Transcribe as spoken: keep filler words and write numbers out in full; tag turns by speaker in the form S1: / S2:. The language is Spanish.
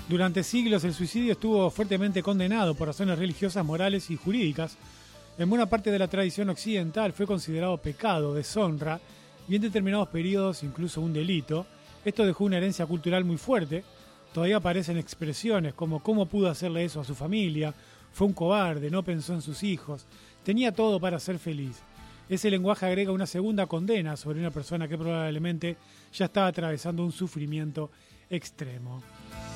S1: Durante siglos el suicidio estuvo fuertemente condenado por razones religiosas, morales y jurídicas. En buena parte de la tradición occidental fue considerado pecado, deshonra y en determinados periodos incluso un delito. Esto dejó una herencia cultural muy fuerte. Todavía aparecen expresiones como ¿cómo pudo hacerle eso a su familia? Fue un cobarde, no pensó en sus hijos. Tenía todo para ser feliz. Ese lenguaje agrega una segunda condena sobre una persona que probablemente ya estaba atravesando un sufrimiento extremo.